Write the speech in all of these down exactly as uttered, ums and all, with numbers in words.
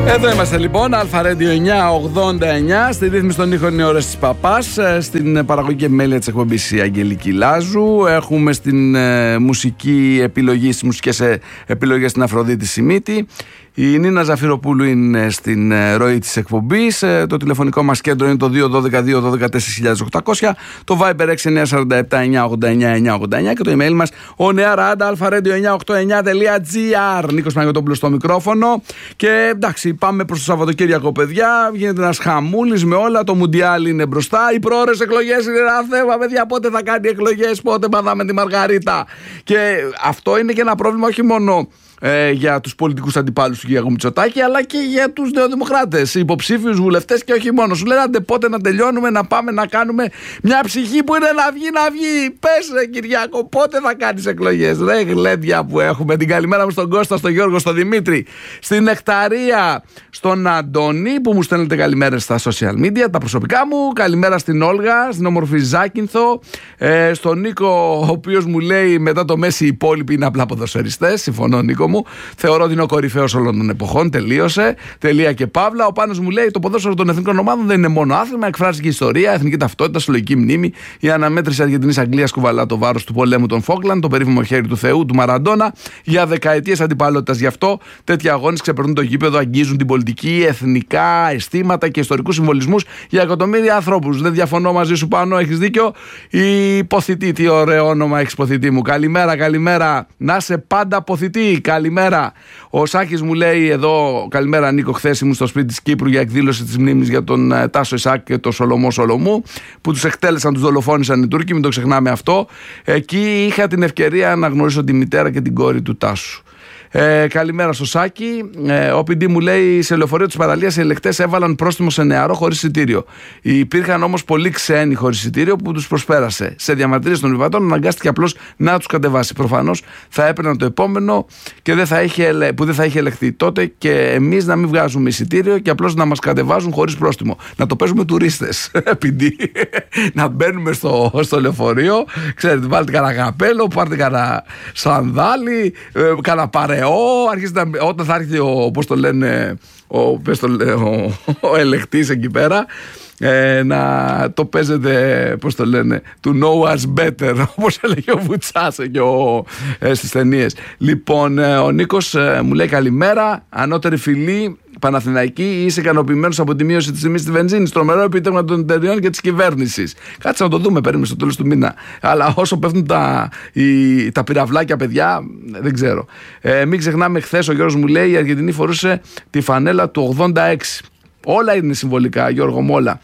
Εδώ είμαστε λοιπόν, Αλφα Radio εννιακόσια ογδόντα εννιά, στη ρύθμιση των ήχων οι ώρες της Παπάς, στην παραγωγή επιμέλεια της εκπομπής η Αγγελική Λάζου. Έχουμε στην ε, μουσική επιλογή, στις μουσικές ε, επιλογές την Αφροδίτη Σιμίτη. Η Νίνα Ζαφυροπούλου είναι στην ε, ροή της εκπομπής. Ε, το τηλεφωνικό μας κέντρο είναι το δύο ένα δύο δύο ένα δύο τέσσερα οκτώ μηδέν μηδέν. Το Viber έξι εννιά τέσσερα επτά εννιά ογδόντα εννιά εννιά ογδόντα εννιά και το email μας onearanda alpha radio εννιακόσια ογδόντα εννιά τελεία gr. Νίκος Παναγιωτόπουλος στο μικρόφωνο. Και εντάξει, πάμε προς το Σαββατοκύριακο, παιδιά. Γίνεται ένας χαμούλης με όλα. Το Μουντιάλ είναι μπροστά. Οι προώρες εκλογές είναι ένα θέμα, παιδιά. Πότε θα κάνει εκλογές, πότε παδάμε τη Μαργαρίτα. Και αυτό είναι και ένα πρόβλημα όχι μόνο Ε, για τους πολιτικούς αντιπάλους του Κυριάκου Μητσοτάκη, αλλά και για τους νεοδημοκράτες, υποψήφιους βουλευτές και όχι μόνο. Σου λένε πότε να τελειώνουμε, να πάμε να κάνουμε μια ψυχή που είναι να βγει, να βγει. Πες ρε Κυριάκο, πότε θα κάνεις εκλογές? Ρε γλέντια που έχουμε. Την καλημέρα μου στον Κώστα, στον Γιώργο, στον Δημήτρη, στην Νεκταρία, στον Αντώνη που μου στέλνετε καλημέρες στα social media, τα προσωπικά μου. Καλημέρα στην Όλγα, στην όμορφη Ζάκυνθο, ε, στον Νίκο, ο οποίος μου λέει μετά το Μέση οι υπόλοιποι είναι απλά ποδοσφαιριστές. Συμφωνώ, Νίκο μου. Θεωρώ ότι είναι ο κορυφαίος όλων των εποχών. Τελείωσε. Τελεία και παύλα. Ο Πάνος μου λέει: το ποδόσφαιρο των εθνικών ομάδων δεν είναι μόνο άθλημα. Εκφράζει και ιστορία, εθνική ταυτότητα, συλλογική μνήμη. Η αναμέτρηση Αργεντινής-Αγγλίας κουβαλά το βάρος του πολέμου των Φόκλαντ, το περίφημο χέρι του Θεού, του Μαραντόνα. Για δεκαετίες αντιπαλότητας. Γι' αυτό τέτοιοι αγώνες ξεπερνούν το γήπεδο, αγγίζουν την πολιτική, εθνικά αισθήματα και ιστορικούς συμβολισμούς για εκατομμύρια ανθρώπους. Δεν διαφωνώ μαζί σου, Πάνο, έχεις δίκιο. Η Ποθητή, τι ωραίο όνομα έχεις, Ποθητή μου. Καλημέρα, καλημέρα. Να σε πάντα Ποθητή. Καλημέρα. Ο Σάκης μου λέει εδώ: καλημέρα, Νίκο. Χθες ήμουν στο σπίτι της Κύπρου για εκδήλωση της μνήμης για τον uh, Τάσο Ισάκ και τον Σολομό Σολομού, που τους εκτέλεσαν, τους δολοφόνησαν οι Τούρκοι. Μην το ξεχνάμε αυτό. Εκεί είχα την ευκαιρία να γνωρίσω τη μητέρα και την κόρη του Τάσου. Ε, καλημέρα στο Σάκη. Ε, ο πι ντι μου λέει: σε λεωφορείο της παραλίας οι ελεκτές έβαλαν πρόστιμο σε νεαρό χωρίς εισιτήριο. Υπήρχαν όμως πολλοί ξένοι χωρίς εισιτήριο που τους προσπέρασε. Σε διαμαρτυρίες των επιβατών αναγκάστηκε απλώς να τους κατεβάσει. Προφανώς θα έπαιρναν το επόμενο και δεν θα είχε, που δεν θα είχε ελεγχθεί. Τότε και εμείς να μην βγάζουμε εισιτήριο και απλώς να μας κατεβάζουν χωρίς πρόστιμο. Να το παίζουμε τουρίστες. πι ντι. Να μπαίνουμε στο, στο λεωφορείο. Ξέρετε, βάλτε κανένα καπέλο, πάρτε κανένα σανδάλι, κανένα παρεό. Αρχίζετε να, όταν θα έρθει ο, πώς το λένε, ο, πες το, ο, ο ελεκτής εκεί πέρα, ε, να το παίζετε, πώς το λένε, to know us better, όπως έλεγε ο Βουτσάς και ο, ε, στις ταινίες. Λοιπόν, ε, ο Νίκος ε, μου λέει καλημέρα, ανώτερη φιλή Παναθηναϊκή, είσαι ικανοποιημένος από τη μείωση της τιμής στη βενζίνη? Τρομερό επίτευγμα των εταιριών και της κυβέρνησης. Κάτσε να το δούμε, περίμενε στο τέλος του μήνα. Αλλά όσο πέφτουν τα, οι, τα πυραυλάκια, παιδιά, δεν ξέρω. Ε, μην ξεχνάμε, χθες ο Γιώργος μου λέει: η Αργεντινή φορούσε τη φανέλα του ογδόντα έξι. Όλα είναι συμβολικά, Γιώργο μου, όλα.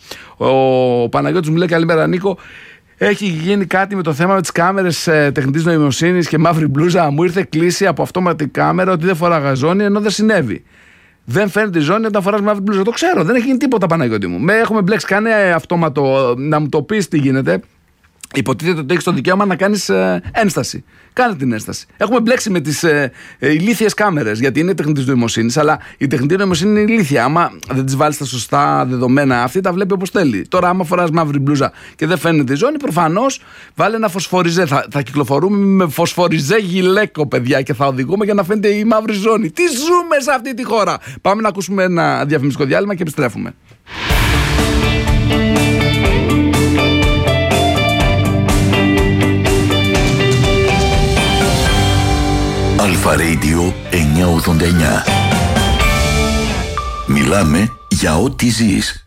Ο Παναγιώτης μου λέει καλημέρα, Νίκο. Έχει γίνει κάτι με το θέμα με τις κάμερες ε, τεχνητής νοημοσύνης και μαύρη μπλούζα. Μου ήρθε κλίση από αυτόματη κάμερα ότι δεν φοράγα ζώνη, ενώ δεν συνέβη. Δεν φαίνεται η ζώνη όταν φοράς μαύρη μπλούζα. Το ξέρω, δεν έχει γίνει τίποτα, Παναγιώτη μου. Με έχουμε μπλέξει, κάνε αυτόματο να μου το πεις τι γίνεται. Υποτίθεται ότι έχεις το δικαίωμα να κάνεις ε, ένσταση. Κάνε την ένσταση. Έχουμε μπλέξει με τις ε, ε, ηλίθιες κάμερες, γιατί είναι τεχνητής νοημοσύνης, αλλά η τεχνητή νοημοσύνη είναι ηλίθια. Άμα δεν τις βάλεις τα σωστά δεδομένα, αυτή τα βλέπει όπως θέλει. Τώρα, άμα φοράς μαύρη μπλούζα και δεν φαίνεται η ζώνη, προφανώς βάλε ένα φωσφοριζέ. Θα, θα κυκλοφορούμε με φωσφοριζέ γυλαίκο, παιδιά, και θα οδηγούμε για να φαίνεται η μαύρη ζώνη. Τι ζούμε σε αυτή τη χώρα! Πάμε να ακούσουμε ένα διαφημιστικό διάλειμμα και επιστρέφουμε. Αλφα Radio εννιακόσια ογδόντα εννιά. Μιλάμε για ό,τι ζεις.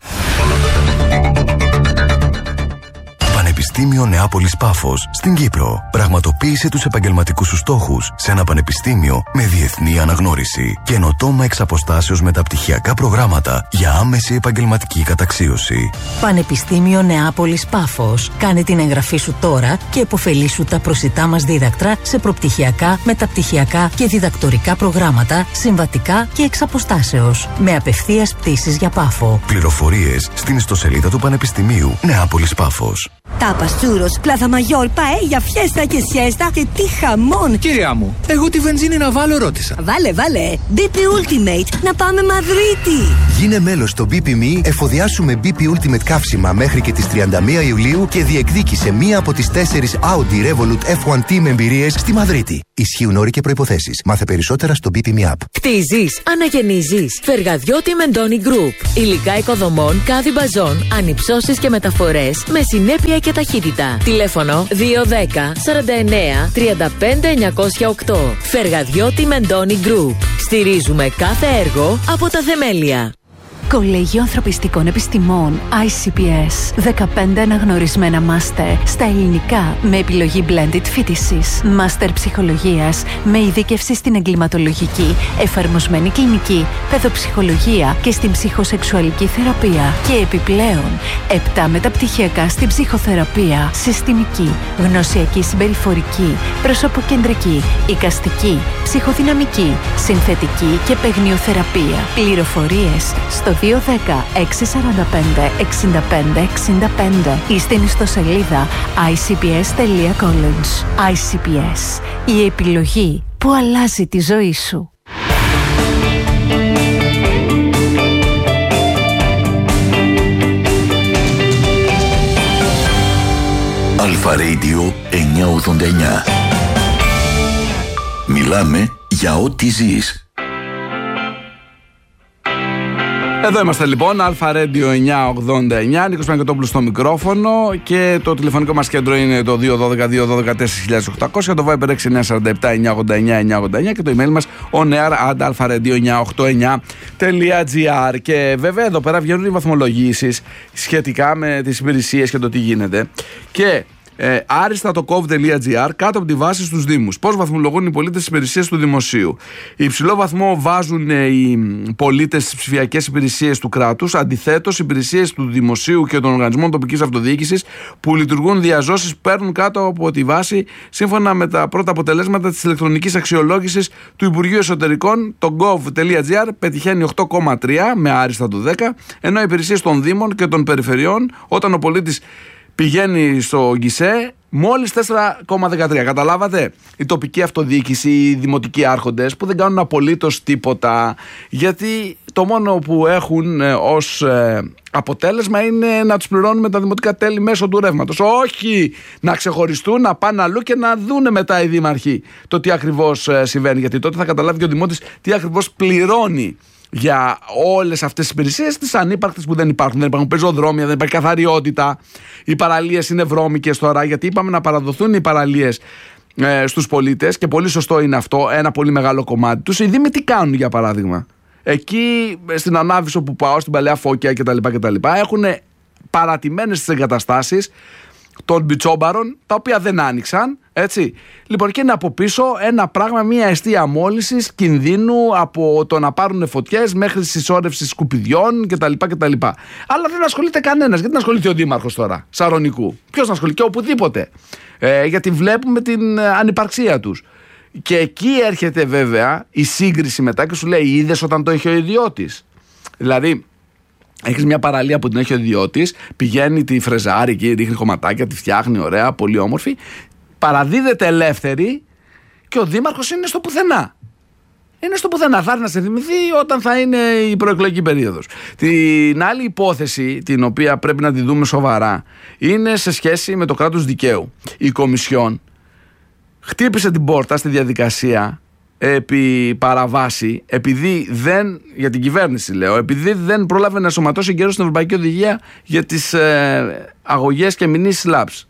Πανεπιστήμιο Νεάπολης Πάφος στην Κύπρο. Πραγματοποίησε τους επαγγελματικούς σου στόχους σε ένα πανεπιστήμιο με διεθνή αναγνώριση. Καινοτόμα εξ αποστάσεως μεταπτυχιακά προγράμματα για άμεση επαγγελματική καταξίωση. Πανεπιστήμιο Νεάπολης Πάφος. Κάνε την εγγραφή σου τώρα και επωφελήσου τα προσιτά μας δίδακτρα σε προπτυχιακά, μεταπτυχιακά και διδακτορικά προγράμματα, συμβατικά και εξ αποστάσεως. Με απευθείας πτήσεις για Πάφο. Πληροφορίες στην ιστοσελίδα του Πανεπιστημίου Νεάπολης Πάφος. Τάπας, τσούρος, πλάθα μαγιόρ, παέλια, φιέστα και σιέστα και τι χαμόν. Κυρία μου, εγώ τη βενζίνη να βάλω ρώτησα. Βάλε, βάλε. μπι πι Ultimate, να πάμε Μαδρίτη. Γίνε μέλος στο μπι πι Me, εφοδιάσουμε μπι πι Ultimate καύσιμα μέχρι και τις τριάντα μία Ιουλίου και διεκδίκησε μία από τις τέσσερις Audi Revolut εφ ουάν Team εμπειρίες στη Μαδρίτη. Ισχύουν όροι και προϋποθέσεις. Μάθε περισσότερα στο μπι πι Me App. Κτίζεις, αναγεννίζεις. Φεργαδιώτη Μεντόνι Group. Υλικά οικοδομών, κάδι μπαζών, ανυψώσεις και μεταφορές με συνέπεια και ταχύτητα. Τηλέφωνο δύο ένα μηδέν σαράντα εννέα τριάντα πέντε εννιακόσια οκτώ. Φεργαδιώτη Μεντόνι Group. Στηρίζουμε κάθε έργο από τα θεμέλια. Κολέγιο Ανθρωπιστικών Επιστημών άι σι πι ες. δεκαπέντε αναγνωρισμένα μάστερ στα ελληνικά με επιλογή blended φοιτησης. Μάστερ ψυχολογίας με ειδίκευση στην εγκληματολογική, εφαρμοσμένη κλινική, παιδοψυχολογία και στην ψυχοσεξουαλική θεραπεία. Και επιπλέον, επτά μεταπτυχιακά στην ψυχοθεραπεία, συστημική, γνωσιακή συμπεριφορική, προσωποκεντρική, εικαστική, ψυχοδυναμική, συνθετική και παιγνιοθεραπεία. Πληροφορίες στο δύο ένα μηδέν έξι τέσσερα πέντε εξήντα πέντε εξήντα πέντε ή στην ιστοσελίδα άι σι πι ες τελεία college. άι σι πι ες, η επιλογή που αλλάζει τη ζωή σου. Αλφα Radio εννιακόσια ογδόντα εννιά. Μιλάμε για ό,τι ζεις. Εδώ είμαστε λοιπόν, Αλφα Radio εννιακόσια ογδόντα εννιά, Νίκος Παναγιωτόπουλος στο μικρόφωνο και το τηλεφωνικό μας κέντρο είναι το δύο ένα δύο δύο ένα δύο τέσσερα χίλια οκτακόσια, το Viber έξι εννιά τέσσερα επτά εννιακόσια ογδόντα εννιά εννιακόσια ογδόντα εννιά και το email μας onair at alpha radio εννιακόσια ογδόντα εννιά τελεία gr. Και βέβαια εδώ πέρα βγαίνουν οι βαθμολογήσεις σχετικά με τις υπηρεσίες και το τι γίνεται. Και Ε, άριστατοκοβ τελεία gr, κάτω από τη βάση στους Δήμους. Πώς βαθμολογούν οι πολίτες τις υπηρεσίες του δημοσίου. Υψηλό βαθμό βάζουν ε, οι πολίτες στις ψηφιακές υπηρεσίες του κράτους. Αντιθέτως, οι υπηρεσίες του δημοσίου και των οργανισμών τοπικής αυτοδιοίκησης που λειτουργούν διαζώσεις παίρνουν κάτω από τη βάση σύμφωνα με τα πρώτα αποτελέσματα της ηλεκτρονικής αξιολόγησης του Υπουργείου Εσωτερικών. Το gov.gr πετυχαίνει οκτώ κόμμα τρία με άριστατο δέκα, ενώ οι υπηρεσίες των Δήμων και των Περιφερειών, όταν ο πολίτης πηγαίνει στο γκισέ, μόλις τέσσερα κόμμα δεκατρία. Καταλάβατε? Η τοπική αυτοδιοίκηση, οι δημοτικοί άρχοντες που δεν κάνουν απολύτως τίποτα, γιατί το μόνο που έχουν ε, ως ε, αποτέλεσμα είναι να τους πληρώνουμε τα δημοτικά τέλη μέσω του ρεύματος. Όχι να ξεχωριστούν, να πάνε αλλού και να δούνε μετά οι δήμαρχοι το τι ακριβώς ε, συμβαίνει. Γιατί τότε θα καταλάβει και ο δημότης τι ακριβώς πληρώνει για όλες αυτές τις υπηρεσίες, τις ανύπαρκτες που δεν υπάρχουν. Δεν υπάρχουν πεζοδρόμια, δεν υπάρχει καθαριότητα. Οι παραλίες είναι βρώμικες τώρα, γιατί είπαμε να παραδοθούν οι παραλίες ε, στους πολίτες και πολύ σωστό είναι αυτό, ένα πολύ μεγάλο κομμάτι τους. Οι Δήμοι τι κάνουν, για παράδειγμα? Εκεί στην Ανάβησο που πάω, στην Παλαιά Φώκια κτλ. κτλ έχουν παρατημένες τις εγκαταστάσεις των μπιτσόμπαρων, τα οποία δεν άνοιξαν, έτσι. Λοιπόν, και είναι από πίσω ένα πράγμα, μια αιστεία μόλυνσης κινδύνου από το να πάρουν φωτιές μέχρι συσσόρευση σκουπιδιών κτλ. κτλ. Αλλά δεν ασχολείται κανένας. Γιατί να ασχολείται ο δήμαρχος τώρα, Σαρονικού? Ποιος να ασχολείται? Και οπουδήποτε. Ε, γιατί βλέπουμε την ανυπαρξία τους. Και εκεί έρχεται βέβαια η σύγκριση μετά και σου λέει, είδες όταν το έχει ο ιδιώτης? Δηλαδή, έχεις μια παραλία που την έχει ο ιδιώτης, πηγαίνει, τη φρεζάρει εκεί, ρίχνει κομματάκια, τη φτιάχνει ωραία, πολύ όμορφη, παραδίδεται ελεύθερη και ο δήμαρχος είναι στο πουθενά. Είναι στο πουθενά. Θα έρθει να σε θυμηθεί όταν θα είναι η προεκλογική περίοδος. Την άλλη υπόθεση, την οποία πρέπει να τη δούμε σοβαρά, είναι σε σχέση με το κράτος δικαίου. Η Κομισιόν χτύπησε την πόρτα στη διαδικασία επί παραβάση, επειδή δεν, για την κυβέρνηση λέω, επειδή δεν πρόλαβε να σωματώσει εγκαίρως στην Ευρωπαϊκή Οδηγία για τις ε, αγωγές και μηνύσεις λαμπς.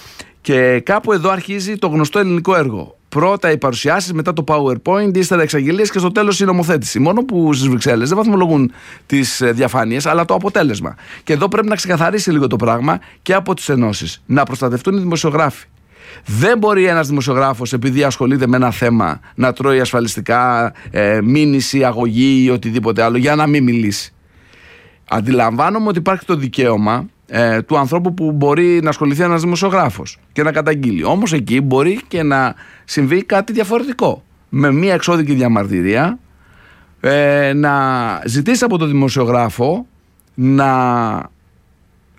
Και κάπου εδώ αρχίζει το γνωστό ελληνικό έργο. Πρώτα οι παρουσιάσεις, μετά το PowerPoint, ύστερα εξαγγελίες και στο τέλος η νομοθέτηση. Μόνο που στις Βρυξέλλες δεν βαθμολογούν τις διαφάνειες, αλλά το αποτέλεσμα. Και εδώ πρέπει να ξεκαθαρίσει λίγο το πράγμα και από τις ενώσεις. Να προστατευτούν οι δημοσιογράφοι. Δεν μπορεί ένας δημοσιογράφος, επειδή ασχολείται με ένα θέμα, να τρώει ασφαλιστικά, ε, μήνυση, αγωγή ή οτιδήποτε άλλο για να μην μιλήσει. Αντιλαμβάνομαι ότι υπάρχει το δικαίωμα ε, του ανθρώπου που μπορεί να ασχοληθεί ένας δημοσιογράφος και να καταγγείλει. Όμως εκεί μπορεί και να συμβεί κάτι διαφορετικό. Με μία εξώδικη διαμαρτυρία ε, να ζητήσει από τον δημοσιογράφο να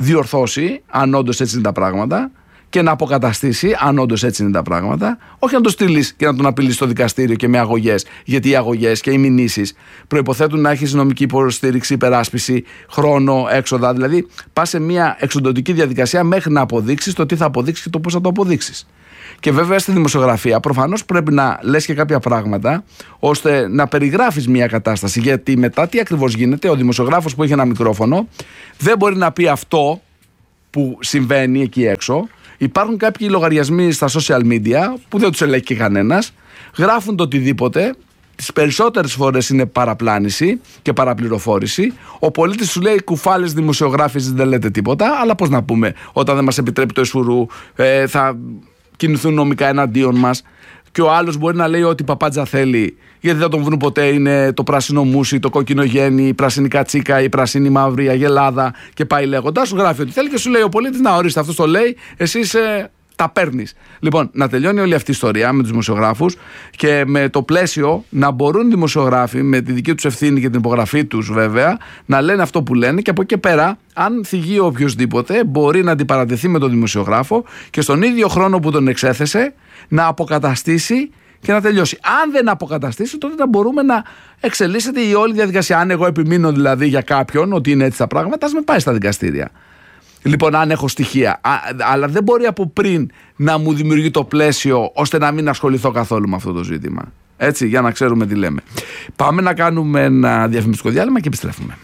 διορθώσει, αν όντως έτσι είναι τα πράγματα, και να αποκαταστήσει, αν όντως έτσι είναι τα πράγματα, όχι να το στείλεις και να τον απειλείς στο δικαστήριο και με αγωγές. Γιατί οι αγωγές και οι μηνύσεις προϋποθέτουν να έχεις νομική υποστήριξη, υπεράσπιση, χρόνο, έξοδα. Δηλαδή, πας σε μια εξοντωτική διαδικασία μέχρι να αποδείξεις το τι θα αποδείξεις και το πώς θα το αποδείξεις. Και βέβαια στη δημοσιογραφία προφανώς πρέπει να λες και κάποια πράγματα ώστε να περιγράφεις μια κατάσταση. Γιατί μετά τι ακριβώς γίνεται, ο δημοσιογράφος που έχει ένα μικρόφωνο δεν μπορεί να πει αυτό που συμβαίνει εκεί έξω. Υπάρχουν κάποιοι λογαριασμοί στα social media που δεν τους ελέγχει και κανένας, γράφουν το οτιδήποτε. Τις περισσότερες φορές είναι παραπλάνηση και παραπληροφόρηση. Ο πολίτης σου λέει κουφάλες δημοσιογράφες, δεν λέτε τίποτα. Αλλά πώς να πούμε, όταν δεν μας επιτρέπει το Εσουρού, ε, θα κινηθούν νομικά εναντίον μας. Και ο άλλος μπορεί να λέει ότι παπάντζα θέλει, γιατί δεν τον βρουν ποτέ. Είναι το πράσινο μουσι, το κόκκινο γέννη, η πράσινη κατσίκα, η πράσινη μαύρη, η αγελάδα και πάει λέγοντας. Σου γράφει ότι θέλει και σου λέει ο πολίτης, να ορίστε, αυτό το λέει, εσύ είσαι. Τα παίρνεις. Λοιπόν, να τελειώνει όλη αυτή η ιστορία με τους δημοσιογράφους και με το πλαίσιο να μπορούν οι δημοσιογράφοι με τη δική τους ευθύνη και την υπογραφή τους βέβαια να λένε αυτό που λένε, και από εκεί και πέρα, αν θυγεί οποιοδήποτε, μπορεί να αντιπαρατεθεί με τον δημοσιογράφο και στον ίδιο χρόνο που τον εξέθεσε να αποκαταστήσει και να τελειώσει. Αν δεν αποκαταστήσει, τότε θα μπορούμε να εξελίσσεται η όλη διαδικασία. Αν εγώ επιμείνω δηλαδή για κάποιον ότι είναι έτσι τα πράγματα, ας με πάει στα δικαστήρια. Λοιπόν, αν έχω στοιχεία. Α, αλλά δεν μπορεί από πριν να μου δημιουργεί το πλαίσιο ώστε να μην ασχοληθώ καθόλου με αυτό το ζήτημα. Έτσι, για να ξέρουμε τι λέμε. Πάμε να κάνουμε ένα διαφημιστικό διάλειμμα και επιστρέφουμε.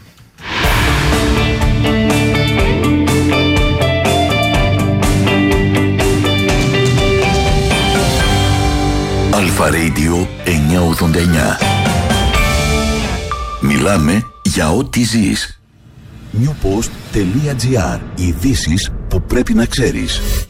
Αλφα Radio εννιακόσια ογδόντα εννιά. Μιλάμε για ό,τι ζεις. newpost.gr. Ειδήσεις που πρέπει να ξέρεις.